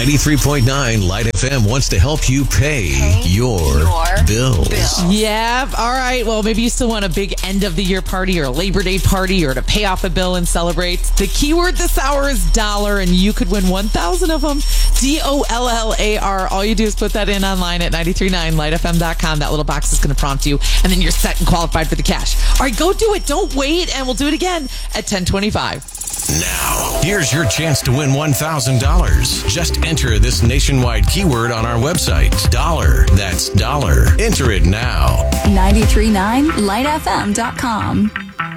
93.9 Light FM wants to help you pay your bills. Yeah. All right. Well, maybe you still want a big end of the year party or a Labor Day party or to pay off a bill and celebrate. The keyword this hour is dollar, and you could win 1,000 of them. DOLLAR. All you do is put that in online at 939lightfm.com. That little box is going to prompt you, and then you're set and qualified for the cash. All right, go do it. Don't wait, and we'll do it again at 10:25. Now, here's your chance to win $1,000. Just enter this nationwide keyword on our website. Dollar. That's dollar. Enter it now. 939lightfm.com.